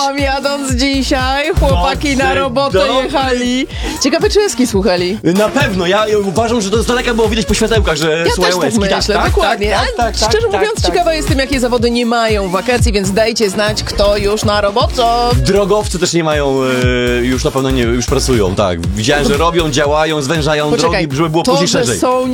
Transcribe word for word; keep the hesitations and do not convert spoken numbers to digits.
Słuchałam jadąc dzisiaj, chłopaki na robotę dobry. jechali. Ciekawe, czy eski słuchali. Na pewno, ja ja uważam, że to z daleka było widać po światełkach, że Ja słuchają też tak eski. myślę, dokładnie. Tak, Ale tak, tak, szczerze tak, mówiąc, tak. ciekawa jestem, jakie zawody nie mają wakacji, więc dajcie znać, kto już na robotę. Drogowcy też nie mają, e, już na pewno nie, już pracują, tak. Widziałem, że robią, działają, zwężają Poczekaj, drogi, żeby było to, później że szerzej. są